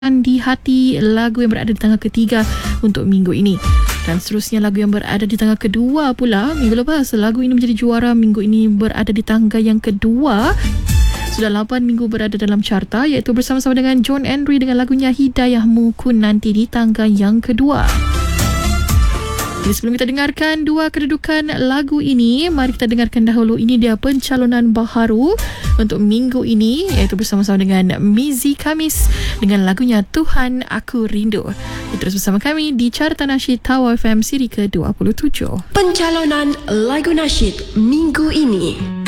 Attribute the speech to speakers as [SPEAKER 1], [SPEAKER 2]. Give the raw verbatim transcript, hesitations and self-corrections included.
[SPEAKER 1] di hati, lagu yang berada di tangga ketiga untuk minggu ini. Dan seterusnya lagu yang berada di tangga kedua pula minggu lepas. Lagu ini menjadi juara minggu ini, berada di tangga yang kedua. Sudah lapan minggu berada dalam carta, iaitu bersama-sama dengan John Henry dengan lagunya Hidayahmu Ku Nanti di tangga yang kedua. Jadi sebelum kita dengarkan dua kedudukan lagu ini, mari kita dengarkan dahulu ini dia pencalonan baharu untuk minggu ini, iaitu bersama-sama dengan Mizi Kamis dengan lagunya Tuhan Aku Rindu. Terus bersama kami di Carta Nasyid Tawa F M siri ke dua puluh tujuh.
[SPEAKER 2] Pencalonan lagu nasyid minggu ini.